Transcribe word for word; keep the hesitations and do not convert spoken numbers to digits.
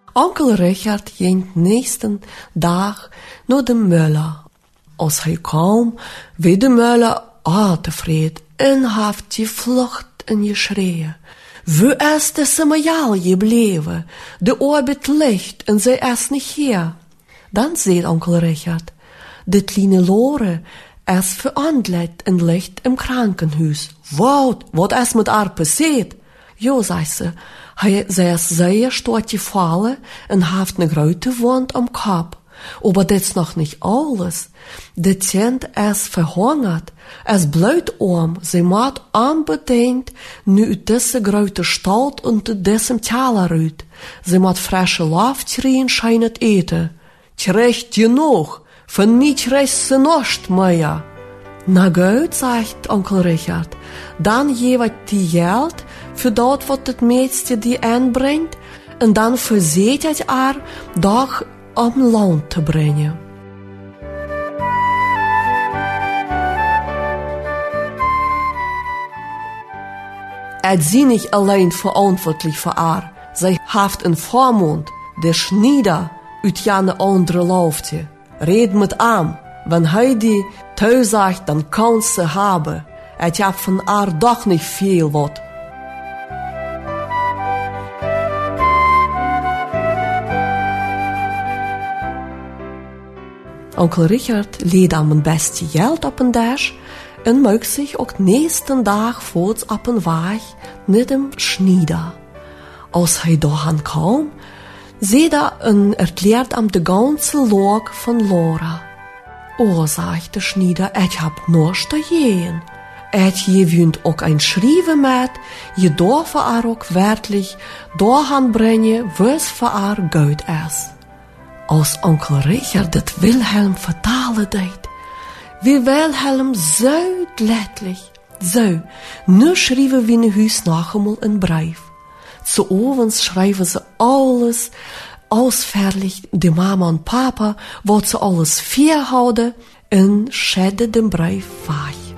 Onkel Richard ging nächsten dag naar de Müller. Als hij kwam, werd de Müller ontevreden en heeft gevlucht en geschreeuwen. Wo ist de Samuel gebleven? De orbit ligt en zij is niet hier. Dan zei onkel Richard, de kleine Lore is veranderd en ligt im krankenhuis. Wat, wat is met haar passiert? Jo, zei ze, hij, zij is zeer stort gevallen en heeft een grote wond am kop. Aber dat is nog niet alles. De kind is verhongerd. Es blauwt ze moet unbedingt nu uit deze grote stad und uit deze Teller uit. Ze moet frische Luft kriegen, schijnt eten. Terecht genoeg, van mij krijgt ze nichts mehr. Na gut, sagt onkel Richard, dan geeft die geld für dat wat het meeste die aanbrengt en dan verzet het haar doch om land te brengen. Er sie nicht allein verantwortlich für haar. Zij heeft een voormond, der Schnieder, uit jane andere Laufte. Red mit am, wenn hij die thuis sagt, dan kan ze hebben. Het heeft van haar doch niet veel wat. Onkel Richard legt am een beste geld op een dash en maakt zich ook nächsten dag voorts op een weg naar dem Schnieder. Als hij daaraan kwam, zei hij en erklärt am de ganze Log van Laura. O, sagt de Schnieder, ik heb nichts dagegen. Et gewöhnt ook ein Schriven met, je darf er ook werkelijk daaraan brengen, was voor haar goed is. Als onkel Richard het Wilhelm vertalen deed, wie Wilhelm zo letterlijk, zo, nu schrijven we in huis nog eenmaal een brief. Zu ovens schrijven ze alles ausführlich, de mama en papa, wat ze alles vierhouden, en schedden den brief weg.